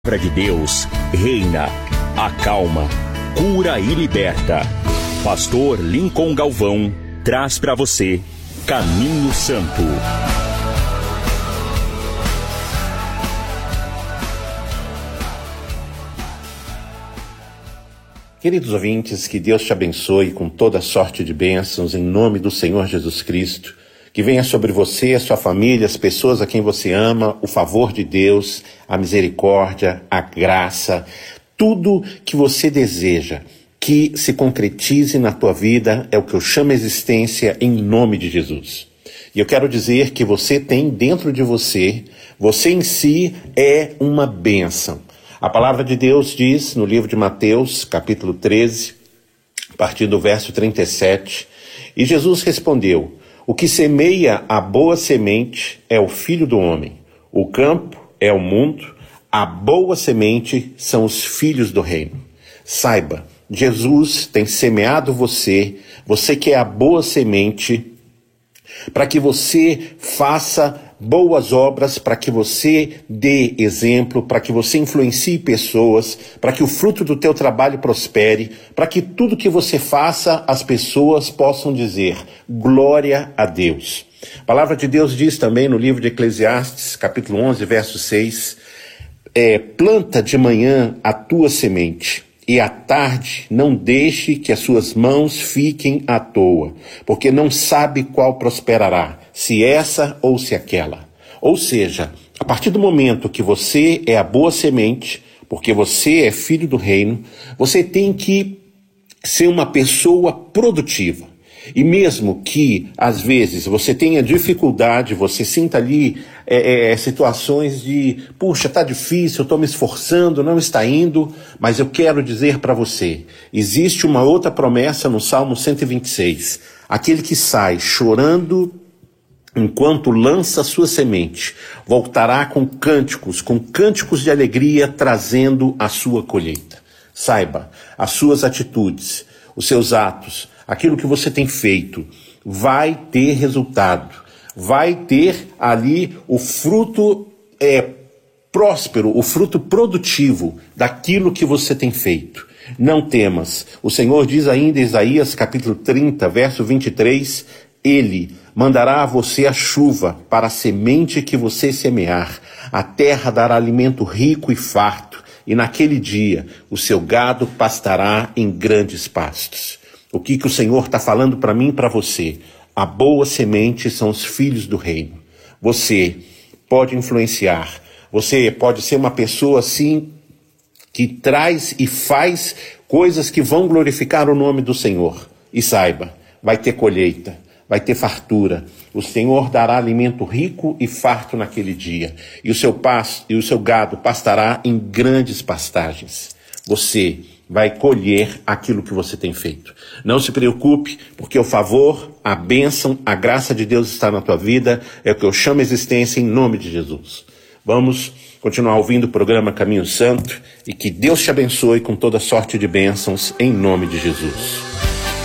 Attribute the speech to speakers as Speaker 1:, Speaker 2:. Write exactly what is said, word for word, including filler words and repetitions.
Speaker 1: A palavra de Deus reina, acalma, cura e liberta. Pastor Lincoln Galvão traz para você Caminho Santo.
Speaker 2: Queridos ouvintes, que Deus te abençoe com toda sorte de bênçãos em nome do Senhor Jesus Cristo. Que venha sobre você, a sua família, as pessoas a quem você ama, o favor de Deus, a misericórdia, a graça, tudo que você deseja que se concretize na tua vida é o que eu chamo a existência em nome de Jesus. E eu quero dizer que você tem dentro de você, você em si é uma bênção. A palavra de Deus diz no livro de Mateus, capítulo treze, a partir do verso trinta e sete, e Jesus respondeu: o que semeia a boa semente é o Filho do Homem. O campo é o mundo, a boa semente são os filhos do reino. Saiba, Jesus tem semeado você, você que é a boa semente, para que você faça boas obras, para que você dê exemplo, para que você influencie pessoas, para que o fruto do teu trabalho prospere, para que tudo que você faça as pessoas possam dizer glória a Deus. A palavra de Deus diz também no livro de Eclesiastes, capítulo onze, verso seis, é, planta de manhã a tua semente, e à tarde não deixe que as suas mãos fiquem à toa, porque não sabe qual prosperará, se essa ou se aquela. Ou seja, a partir do momento que você é a boa semente, porque você é filho do reino, você tem que ser uma pessoa produtiva. E mesmo que, às vezes, você tenha dificuldade, você sinta ali é, é, situações de, puxa, tá difícil, eu estou me esforçando, não está indo, mas eu quero dizer para você, existe uma outra promessa no Salmo cento e vinte e seis, aquele que sai chorando enquanto lança sua semente, voltará com cânticos, com cânticos de alegria, trazendo a sua colheita. Saiba, as suas atitudes, os seus atos, aquilo que você tem feito, vai ter resultado, vai ter ali o fruto é, próspero, o fruto produtivo daquilo que você tem feito. Não temas, o Senhor diz ainda em Isaías capítulo trinta, verso vinte e três, Ele mandará a você a chuva para a semente que você semear, a terra dará alimento rico e farto, e naquele dia o seu gado pastará em grandes pastos. O que, que o Senhor está falando para mim e para você? A boa semente são os filhos do reino. Você pode influenciar, você pode ser uma pessoa assim que traz e faz coisas que vão glorificar o nome do Senhor. E saiba, vai ter colheita, vai ter fartura. O Senhor dará alimento rico e farto naquele dia. E o seu pasto e o seu gado pastará em grandes pastagens. Você vai colher aquilo que você tem feito. Não se preocupe, porque o favor, a bênção, a graça de Deus está na tua vida, é o que eu chamo a existência em nome de Jesus. Vamos continuar ouvindo o programa Caminho Santo e que Deus te abençoe com toda sorte de bênçãos em nome de Jesus.